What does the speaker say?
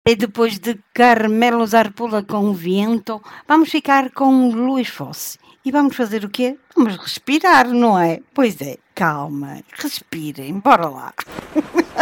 E depois de Carmelo Zarpula com o Vento, vamos ficar com Luís Fosse. E vamos fazer o quê? Vamos respirar, não é? Pois é, calma, respirem, bora lá.